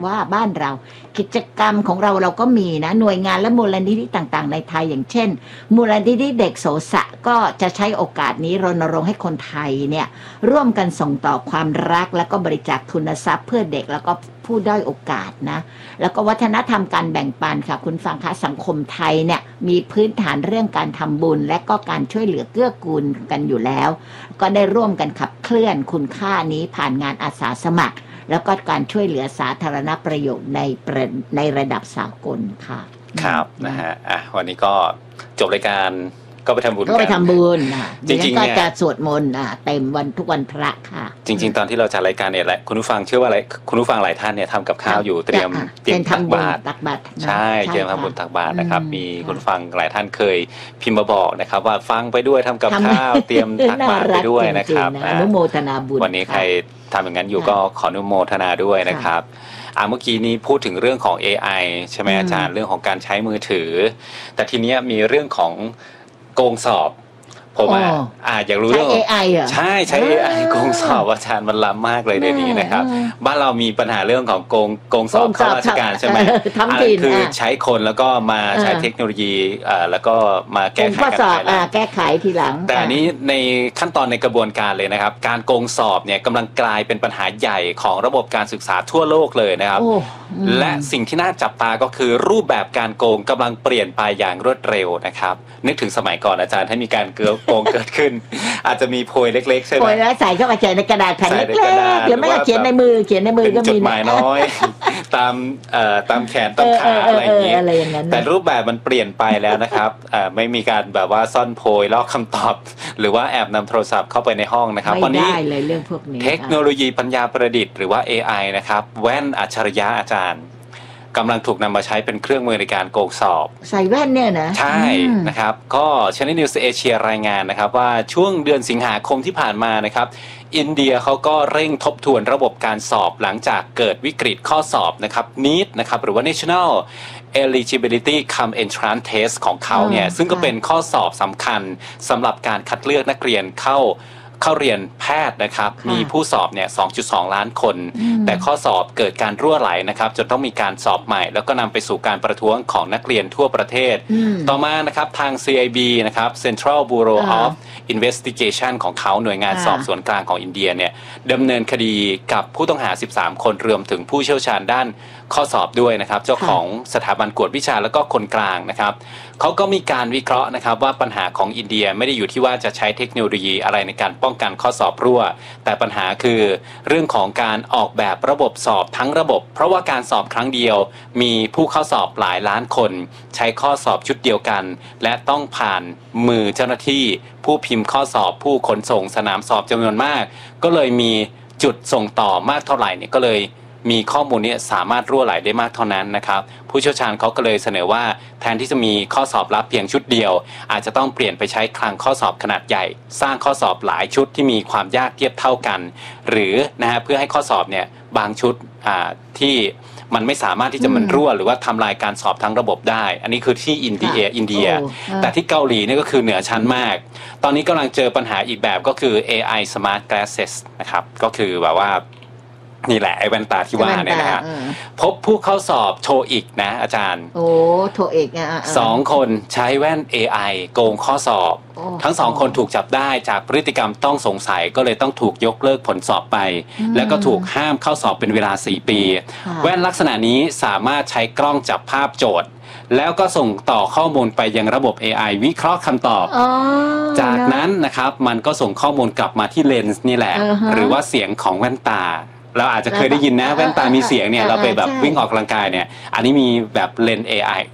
ว่าบ้านเรากิจกรรมของเราก็มีนะหน่วยงานและมูลนิธิต่างๆในไทยอย่างเช่นมูลนิธิเด็กโสสะก็จะใช้โอกาสนี้รณรงค์ให้คนไทยเนี่ยร่วมกันส่งต่อความรักแล้วก็บริจาคทุนทรัพย์เพื่อเด็กแล้วก็ผู้ด้อยโอกาสนะแล้วก็วัฒนธรรมการแบ่งปันค่ะคุณฟังคะสังคมไทยเนี่ยมีพื้นฐานเรื่องการทำบุญและก็การช่วยเหลือเกื้อกูลกันอยู่แล้วก็ได้ร่วมกันขับเคลื่อนคุณค่านี้ผ่านงานอาสาสมัครแล้วก็การช่วยเหลือสาธารณประโยชน์ในระดับสากลค่ะครับนะฮะวันนี้ก็จบรายการก็ไปทำบุญก็ไปทำบุญจริงๆก็จะสวดมนต์เต็มวันทุกวันพระค่ะจริงๆตอนที่เราจัดรายการเนี่ยแหละคุณผู้ฟังเชื่อว่าอะไรคุณผู้ฟังหลายท่านเนี่ยทำกับข้าวอยู่เตรียมตักบาตรใช่เตรียมทำบุญตักบาตรนะครับมีคุณฟังหลายท่านเคยพิมพ์มาบอกนะครับว่าฟังไปด้วยทำกับข้าวเตรียมตักบาตรไปด้วยนะครับอนุโมทนาบุญวันนี้ใครทำอย่างนั้นอยู่ก็ขออนุโมทนาด้วยนะครับเมื่อกี้นี้พูดถึงเรื่องของ AI ใช่ไหมอาจารย์เรื่องของการใช้มือถือแต่ทีนี้มีเรื่องของโกงสอบผมอยากรู้เรื่องใช้ AI อ่ะใช้ AI โกงสอบอาจารย์มันล้ำมากเลยในนี้นะครับบ้านเรามีปัญหาเรื่องของโกงสอบข้าราชการใช่ไหมคือใช้คนแล้วก็มาใช้เทคโนโลยีแล้วก็มาแก้ไขกันภายหลังแก้ไขทีหลังแต่อันนี้ในขั้นตอนในกระบวนการเลยนะครับการโกงสอบเนี่ยกำลังกลายเป็นปัญหาใหญ่ของระบบการศึกษาทั่วโลกเลยนะครับและสิ่งที่น่าจับตาก็คือรูปแบบการโกงกำลังเปลี่ยนไปอย่างรวดเร็วนะครับนึกถึงสมัยก่อนอาจารย์ถ้ามีการโกงเกิดขึ้นอาจจะมีโพยเล็กๆใช่ไหมโพยแล้วใส่เข้าไปในกระดาษแผ่นเล็กๆหรือไม่ก็เขียนในมือก็มีจดหมายน้อยตามแขนตามขาอะไรอย่างนี้แต่รูปแบบมันเปลี่ยนไปแล้วนะครับไม่มีการแบบว่าซ่อนโพยลอกคำตอบหรือว่าแอบนำโทรศัพท์เข้าไปในห้องนะครับวันนี้เทคโนโลยีปัญญาประดิษฐ์หรือว่า AI นะครับแว่นอัจฉริยะอาจารย์กำลังถูกนำมาใช้เป็นเครื่องมือในการโกงสอบใส่แว่นเนี่ยนะใช่นะครับก็ Channel News Asia รายงานนะครับว่าช่วงเดือนสิงหาคมที่ผ่านมานะครับอินเดียเขาก็เร่งทบทวนระบบการสอบหลังจากเกิดวิกฤตข้อสอบนะครับ NEET นะครับหรือว่า National Eligibility Cum Entrance Test ของเขาเนี่ยซึ่งก็เป็นข้อสอบสำคัญสำหรับการคัดเลือกนักเรียนเข้าเรียนแพทย์นะครับมีผู้สอบเนี่ย 2.2 ล้านคนแต่ข้อสอบเกิดการรั่วไหลนะครับจนต้องมีการสอบใหม่แล้วก็นำไปสู่การประท้วงของนักเรียนทั่วประเทศต่อมานะครับทาง CIB นะครับ Central Bureau of Investigation ของเขาหน่วยงานสอบสวนกลางของอินเดียเนี่ยดำเนินคดีกับผู้ต้องหา13คนรวมถึงผู้เชี่ยวชาญด้านข้อสอบด้วยนะครับเจ้าของสถาบันกวดวิชาแล้วก็คนกลางนะครับเขาก็มีการวิเคราะห์นะครับว่าปัญหาของอินเดียไม่ได้อยู่ที่ว่าจะใช้เทคโนโลยีอะไรในการป้องกันข้อสอบรั่วแต่ปัญหาคือเรื่องของการออกแบบระบบสอบทั้งระบบเพราะว่าการสอบครั้งเดียวมีผู้เข้าสอบหลายล้านคนใช้ข้อสอบชุดเดียวกันและต้องผ่านมือเจ้าหน้าที่ผู้พิมพ์ข้อสอบผู้ขนส่งสนามสอบจำนวนมากก็เลยมีจุดส่งต่อมากเท่าไหร่เนี่ยก็เลยมีข้อมูลนี้สามารถรั่วไหลได้มากเท่านั้นนะครับผู้เชี่ยวชาญเขาก็เลยเสนอว่าแทนที่จะมีข้อสอบลับเพียงชุดเดียวอาจจะต้องเปลี่ยนไปใช้คลังข้อสอบขนาดใหญ่สร้างข้อสอบหลายชุดที่มีความยากเทียบเท่ากันหรือนะฮะเพื่อให้ข้อสอบเนี่ยบางชุดที่มันไม่สามารถที่จะมันรั่วหรือว่าทำลายการสอบทั้งระบบได้อันนี้คือที่อินเดียแต่ที่เกาหลีนี่ก็คือเหนือชั้นมากตอนนี้กำลังเจอปัญหาอีกแบบก็คือ AI Smart Glasses นะครับก็คือแบบว่านี่แหละไอ้แว่นตาที่ว่าเนี่ยนะฮะพบผู้เข้าสอบโทอีกนะอาจารย์โทอีก 2 คนใช้แว่น AI โกงข้อสอบทั้ง2 คนถูกจับได้จากพฤติกรรมต้องสงสัยก็เลยต้องถูกยกเลิกผลสอบไปแล้วก็ถูกห้ามเข้าสอบเป็นเวลา4 ปีแว่นลักษณะนี้สามารถใช้กล้องจับภาพโจทย์แล้วก็ส่งต่อข้อมูลไปยังระบบ AI วิเคราะห์คำตอบจากนั้นนะครับมันก็ส่งข้อมูลกลับมาที่เลนส์นี่แหละหรือว่าเสียงของแว่นตาเราอาจจะเคยได้ยินนะแว่นตามีเสียงเนี่ยเราไปแบบวิ่งออกกำลังกายเนี่ยอันนี้มีแบบเลนส์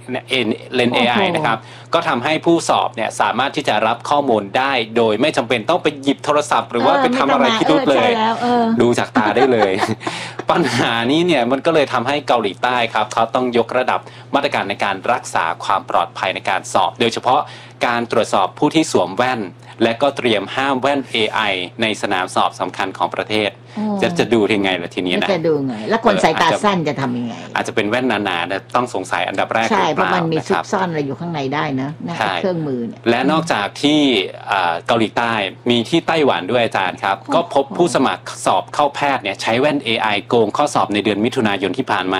AI นะครับก็ทำให้ผู้สอบเนี่ยสามารถที่จะรับข้อมูลได้โดยไม่จำเป็นต้องไปหยิบโทรศัพท์หรือว่าไปทำอะไรพิรุธเลยดูจากตาได้เลยปัญหานี้เนี่ยมันก็เลยทำให้เกาหลีใต้ครับเขาต้องยกระดับมาตรการในการรักษาความปลอดภัยในการสอบโดยเฉพาะการตรวจสอบผู้ที่สวมแว่นและก็เตรียมห้ามแว่น AI ในสนามสอบสำคัญของประเทศจะดูยังไงล่ะทีนี้นะจะดูไงแล้วคนสายตาสั้นจะทำยังไงอาจจะเป็นแว่นหนาๆต้องสงสัยอันดับแรกใช่เพราะมันมีซุกซ่อนอะไรอยู่ข้างในได้นะเครื่องมือเนี่ยและนอกจากที่เกาหลีใต้มีที่ไต้หวันด้วยอาจารย์ครับก็พบผู้สมัครสอบเข้าแพทย์เนี่ยใช้แว่น AI โกงข้อสอบในเดือนมิถุนายนที่ผ่านมา